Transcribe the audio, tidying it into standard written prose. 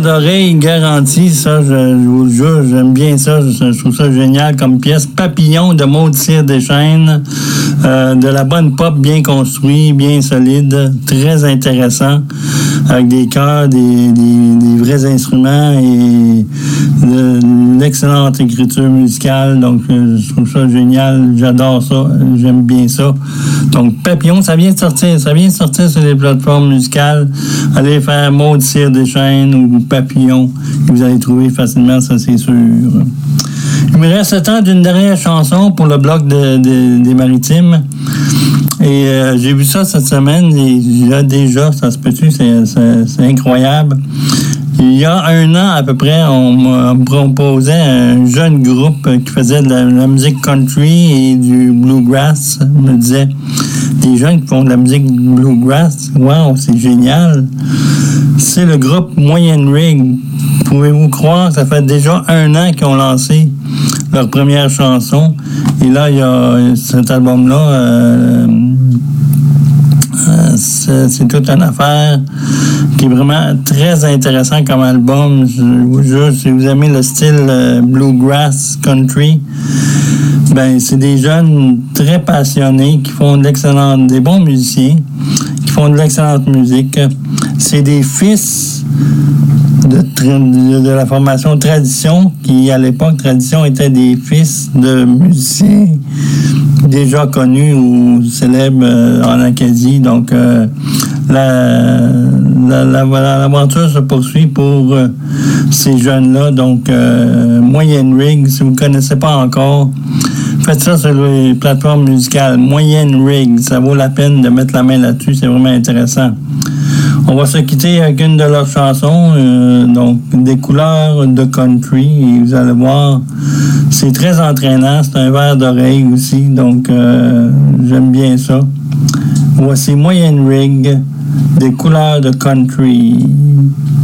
verre d'oreille garanti, ça, je vous le jure, j'aime bien ça. Je trouve ça génial comme pièce. Papillon de Maud Cyr Deschaines. De la bonne pop bien construit, bien solide, très intéressant, avec des chœurs, des vrais instruments et une excellente écriture musicale. Donc, je trouve ça génial. J'adore ça. J'aime bien ça. Donc, Papillon, ça vient de sortir. Ça vient de sortir sur les plateformes musicales. Allez faire Maud Cyr Deschaines ou Papillon. Vous allez trouver facilement, ça, c'est sûr. Il me reste le temps d'une dernière chanson pour le bloc des Maritimes. Et j'ai vu ça cette semaine. Et déjà, ça se peut-tu, c'est incroyable. Il y a 1 an à peu près, on me proposait un jeune groupe qui faisait de la musique country et du bluegrass. On me disait, des gens qui font de la musique bluegrass, wow, c'est génial. C'est le groupe Moyenne Rig. Pouvez-vous croire, ça fait déjà 1 an qu'ils ont lancé leur première chanson. Et là, il y a cet album-là, c'est toute une affaire qui est vraiment très intéressant comme album. Je vous jure, si vous aimez le style bluegrass country, ben c'est des jeunes très passionnés qui font des bons musiciens, qui font de l'excellente musique. C'est des fils de la formation Tradition, qui à l'époque, Tradition était des fils de musiciens déjà connus ou célèbres en Acadie. Donc, l'aventure se poursuit pour ces jeunes-là. Donc, Moyenne Rig, si vous ne connaissez pas encore, faites ça sur les plateformes musicales. Moyenne Rig, ça vaut la peine de mettre la main là-dessus, c'est vraiment intéressant. On va se quitter avec une de leurs chansons, donc des couleurs de country, et vous allez voir, c'est très entraînant, c'est un verre d'oreille aussi, donc j'aime bien ça. Voici Moyenne Rig, des couleurs de country.